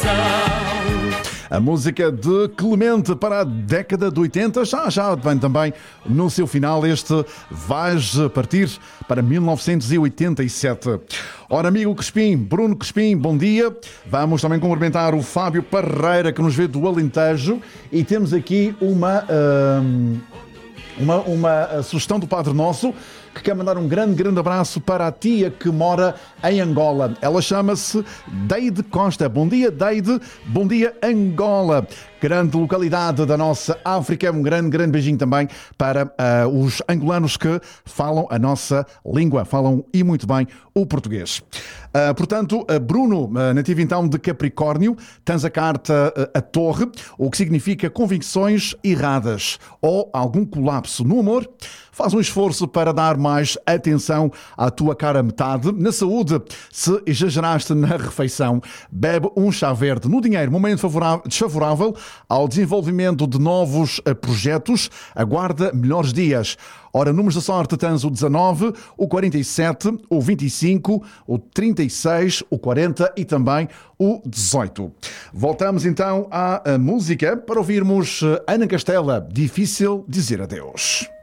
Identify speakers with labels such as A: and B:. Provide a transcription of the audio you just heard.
A: A música de Clemente para a década de 80, já vem também no seu final este Vais Partir para 1987. Ora, amigo Crespim, Bruno Crespim, bom dia. Vamos também cumprimentar o Fábio Parreira, que nos vê do Alentejo, e temos aqui uma sugestão do Padre Nosso, que quer mandar um grande abraço para a tia que mora em Angola. Ela chama-se Deide Costa. Bom dia, Deide. Bom dia, Angola. Grande localidade da nossa África. Um grande beijinho também para os angolanos que falam a nossa língua, falam e muito bem o português. Portanto, Bruno, nativo então de Capricórnio, tens a carta a Torre, o que significa convicções erradas ou algum colapso no amor. Faz um esforço para dar mais atenção à tua cara metade. Na saúde, se exageraste na refeição, bebe um chá verde. No dinheiro, momento desfavorável ao desenvolvimento de novos projetos. Aguarda melhores dias. Ora, números da sorte tens o 19, o 47, o 25, o 36, o 40 e também o 18. Voltamos então à música para ouvirmos Ana Castela, Difícil Dizer Adeus.